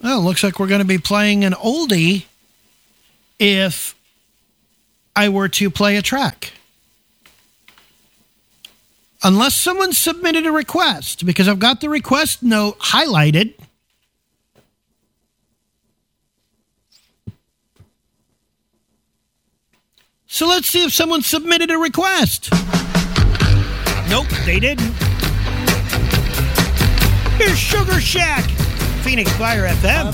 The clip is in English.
Well, looks like we're going to be playing an oldie if I were to play a track. Unless someone submitted a request, because I've got the request note highlighted. So let's see if someone submitted a request. Nope, they didn't. Here's Sugar Shack, Phoenix Fire FM.